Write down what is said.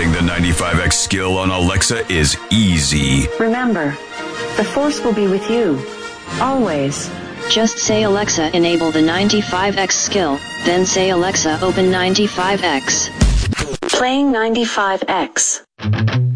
Setting the 95X skill on Alexa is easy. Remember, the Force will be with you. Always. Just say Alexa enable the 95X skill, then say Alexa open 95X. Playing 95X.